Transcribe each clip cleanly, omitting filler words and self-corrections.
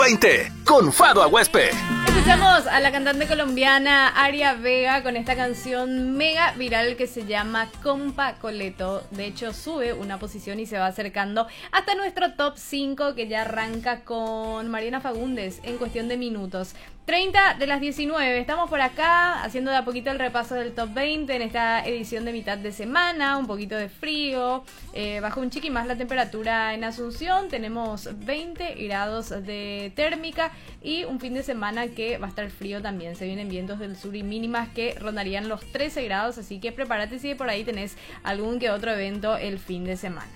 2020 con Fado Aguespe. Escuchamos a la cantante colombiana Aria Vega con esta canción mega viral que se llama Compa Coleto. De hecho, sube una posición y se va acercando hasta nuestro top 5, que ya arranca con Mariana Fagundes en cuestión de minutos. 30 de las 19. Estamos por acá haciendo de a poquito el repaso del top 20 en esta edición de mitad de semana. Un poquito de frío. Bajó un chiqui más la temperatura en Asunción. Tenemos 20 grados de térmica y un fin de semana que va a estar frío también. Se vienen vientos del sur y mínimas que rondarían los 13 grados. Así que prepárate si por ahí tenés algún que otro evento el fin de semana.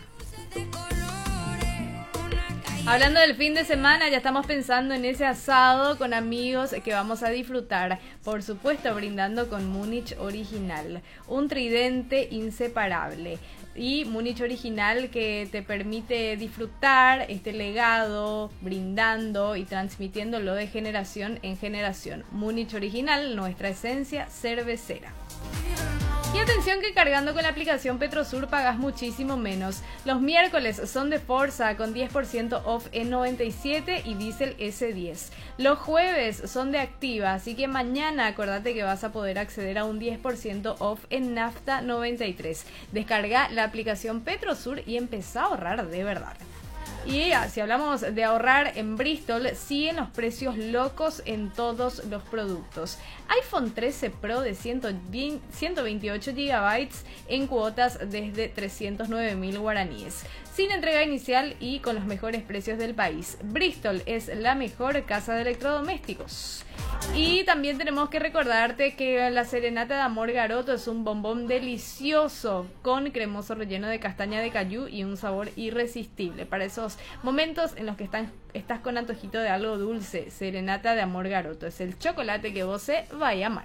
Hablando del fin de semana, ya estamos pensando en ese asado con amigos que vamos a disfrutar. Por supuesto, brindando con Múnich Original, un tridente inseparable. Y Múnich Original que te permite disfrutar este legado, brindando y transmitiéndolo de generación en generación. Múnich Original, nuestra esencia cervecera. Y atención que cargando con la aplicación Petrosur pagas muchísimo menos. Los miércoles son de Forza con 10% off en 97 y Diesel S10. Los jueves son de Activa, así que mañana acordate que vas a poder acceder a un 10% off en Nafta 93. Descarga la aplicación Petrosur y empezá a ahorrar de verdad. Y si hablamos de ahorrar en Bristol, siguen los precios locos en todos los productos. iPhone 13 Pro de 128 GB en cuotas desde 309.000 guaraníes. Sin entrega inicial y con los mejores precios del país. Bristol es la mejor casa de electrodomésticos. Y también tenemos que recordarte que la serenata de Amor Garoto es un bombón delicioso con cremoso relleno de castaña de cayú y un sabor irresistible. Para esos momentos en los que estás con antojito de algo dulce, serenata de Amor Garoto. Es el chocolate que vos se vaya a amar.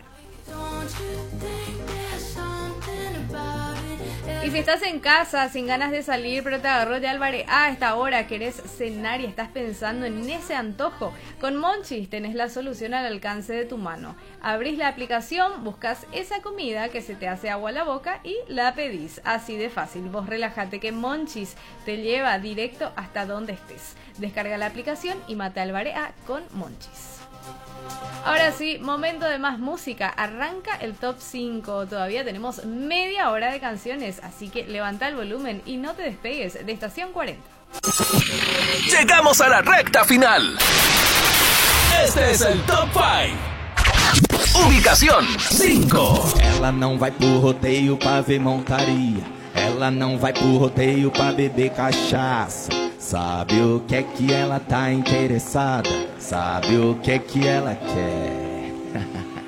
Y si estás en casa sin ganas de salir, pero te agarró ya el a esta hora, querés cenar y estás pensando en ese antojo, con Monchis tenés la solución al alcance de tu mano. Abrís la aplicación, buscas esa comida que se te hace agua a la boca y la pedís. Así de fácil. Vos relájate que Monchis te lleva directo hasta donde estés. Descarga la aplicación y mata al a con Monchis. Ahora sí, momento de más música. Arranca el top 5. Todavía tenemos media hora de canciones, así que levanta el volumen y no te despegues de Estación 40. Llegamos a la recta final. Este es el top 5. Ubicación 5. Ela não vai pro rodeio pra ver montaria. Ela não vai pro rodeio pra beber cachaça. Sabe o que é que ela tá interessada? Sabe o que é que ela quer?